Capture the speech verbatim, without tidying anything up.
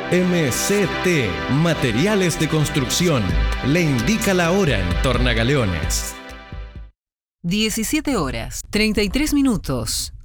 M C T, Materiales de Construcción, le indica la hora en Tornagaleones. diecisiete horas, treinta y tres minutos.